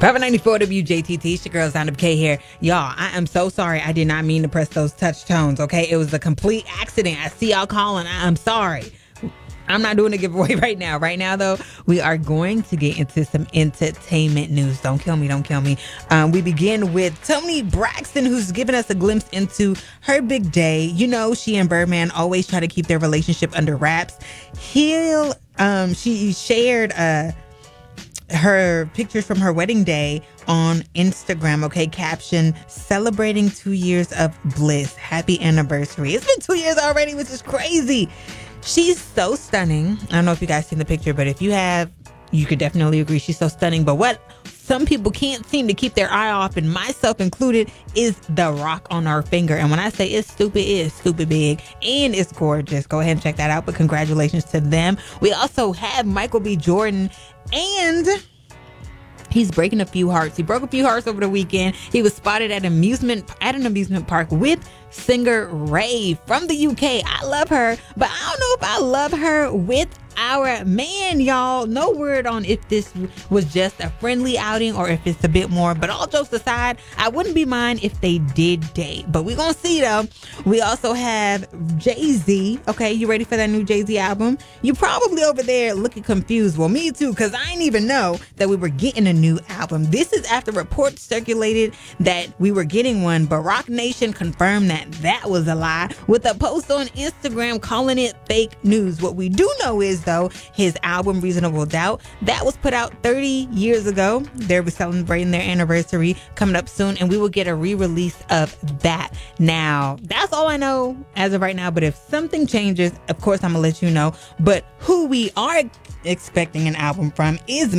594 WJTT, it's your girl, Sound of K here. Y'all, I am so sorry. I did not mean to press those touch tones, okay? It was a complete accident. I see y'all calling. I'm sorry. I'm not doing a giveaway right now. Right now, though, we are going to get into some entertainment news. Don't kill me. Don't kill me. We begin with Toni Braxton, who's given us a glimpse into her big day. You know, she and Birdman always try to keep their relationship under wraps. She shared her pictures from her wedding day on Instagram, okay? Caption, celebrating 2 years of bliss. Happy anniversary. It's been 2 years already, which is crazy. She's so stunning. I don't know if you guys seen the picture, but if you have, you could definitely agree she's so stunning. But what some people can't seem to keep their eye off, and myself included, is the rock on her finger. And when I say it's stupid big and it's gorgeous. Go ahead and check that out. But congratulations to them. We also have Michael B. Jordan, and he's breaking a few hearts. He broke a few hearts over the weekend. He was spotted at an amusement park with singer Ray from the UK. I love her, but I don't know if I love her with our man, y'all. No word on if this was just a friendly outing or if it's a bit more. But all jokes aside, I wouldn't be mine if they did date. But we're going to see, though. We also have Jay-Z. Okay, you ready for that new Jay-Z album? You probably over there looking confused. Well, me too, because I didn't even know that we were getting a new album. This is after reports circulated that we were getting one, but Roc Nation confirmed that was a lie with a post on Instagram calling it fake news. What we do know is, though, his album Reasonable Doubt, that was put out 30 years ago. They're celebrating their anniversary coming up soon, and we will get a re-release of that. Now, that's all I know as of right now, but if something changes, of course, I'm gonna let you know. But who we are expecting an album from is